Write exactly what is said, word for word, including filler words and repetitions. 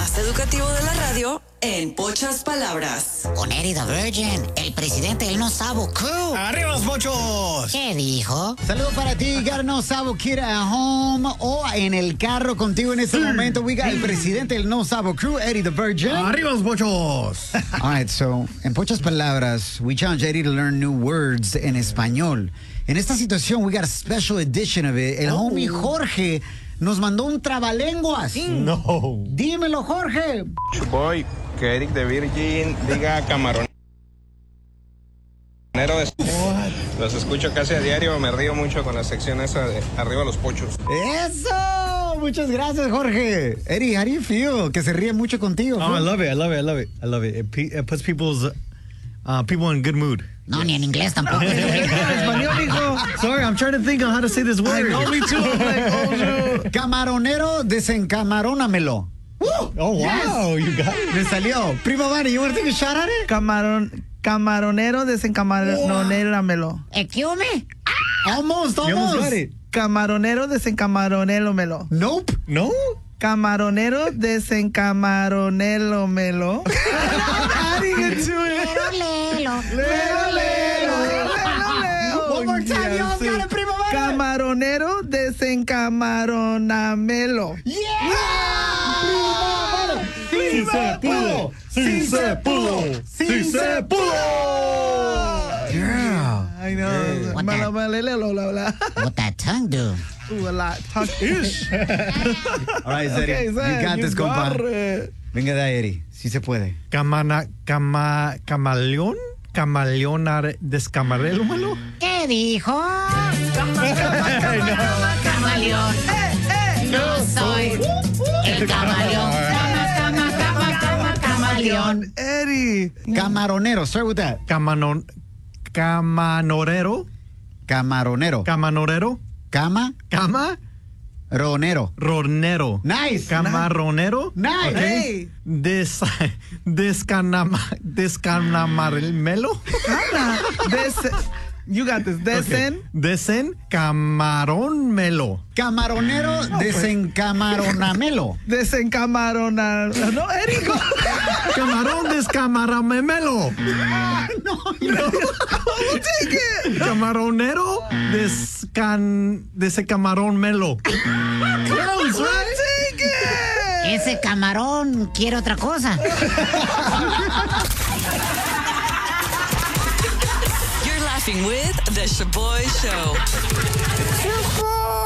más educativo de la radio en pocas palabras. Con Eddie the Virgin, el presidente del No Sabo Crew. ¡Arriba los pochos! ¿Qué dijo? Saludos para ti, got No Sabo Kid at home o en el carro contigo en este momento. We got el presidente del No Sabo Crew, Eddie the Virgin. ¡Arriba los pochos! All right, so, en pocas palabras, we challenge Eddie to learn new words en español. En esta situación, we got a special edition of it. El Oh. homie Jorge nos mandó un trabalenguas. No. Dímelo, Jorge. Voy, que Eric de Virgin diga camarón. De... Los escucho casi a diario, me río mucho con la sección esa de arriba los pochos. ¡Eso! Muchas gracias, Jorge. Eddie, how do you feel? Que se ríe mucho contigo. Oh, I love it, I love it, I love it, I love it. It, pe- it puts people's, uh, people in good mood. No, ni en inglés tampoco. Sorry, I'm trying to think on how to say this word. I know, me too. I'm like, oh, no. Camaronero, desencamarónamelo. Oh, wow, you got it. Me salió. Primo Vani, you want to take a shot at it? Camarón, camaronero desencamaronélamelo. Excuse me. Almost, You almost almost. got it. Camaronero desencamaronélamelo. Nope. No? Camaronero desencamaronélamelo. Adding it to it. Lelo. Lelo, lelo. One more time, you all got it, Primo Vani. Camaronero desencamaronamelo. Sí se pudo. Sí se pudo. Sí se pudo. Girl. I know. What Mala, that? mala, lelo, la, la. What that tongue do? Ooh, a lot. Talk ish. All right, Zeddy. Okay, you Zed, got this, compa. got it. Venga de ahí, Eddie. Sí se puede. Camana, cama, camaleón, camaleón are- descamarélumelo. ¿Qué dijo? Camaleón. No soy el camaleón. Cama, cama, cama, cama, camaleón. Eddie. Camaronero. Start with that. Camanon, camanorero, Camaronero. camanorero, Cama. cama, Ronero. ronero. Nice. Camaronero. Nice. Ok. Hey. Des, descanama, descanamarmelo. Ana, Des- you got this. Desen. Desen camarónmelo. Camaronero, desencamaronamelo. Desencamarona. No, Eddie. go. Camarón descamaramemelo. No, Take it. Camaronero descan, descamarón-melo. Close, right? Take it. Ese camarón quiere otra cosa. You're laughing with The Shaboy Show.